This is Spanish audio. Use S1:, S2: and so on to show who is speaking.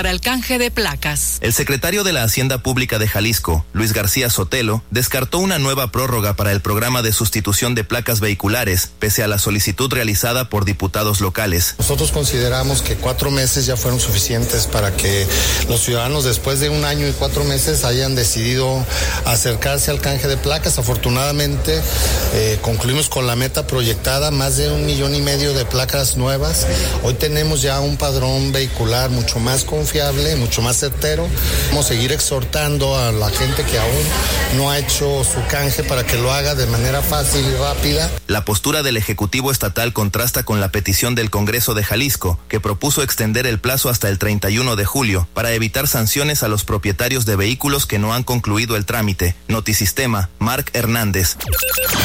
S1: para el canje de placas.
S2: El secretario de la Hacienda Pública de Jalisco, Luis García Sotelo, descartó una nueva prórroga para el programa de sustitución de placas vehiculares, pese a la solicitud realizada por diputados locales.
S3: Nosotros consideramos que 4 meses ya fueron suficientes para que los ciudadanos, después de 1 año y 4 meses, hayan decidido acercarse al canje de placas. Afortunadamente, concluimos con la meta proyectada, más de 1,5 millones de placas nuevas. Hoy tenemos ya un padrón vehicular mucho más confiable, mucho más certero. Vamos a seguir exhortando a la gente que aún no ha hecho su canje para que lo haga de manera fácil y rápida.
S2: La postura del Ejecutivo Estatal contrasta con la petición del Congreso de Jalisco, que propuso extender el plazo hasta el 31 de julio para evitar sanciones a los propietarios de vehículos que no han concluido el trámite. Notisistema, Marc Hernández.